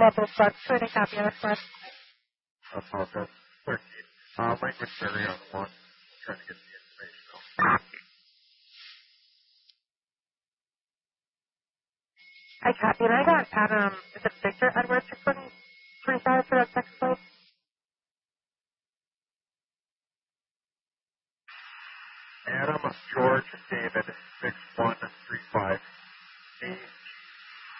Level plus, trying to copy on request. Delta 13. Language area on 1. Trying to get the information out. I copy. And I got Adam, is it Victor Edwards recording 35 for that text plate? Adam George David 6135.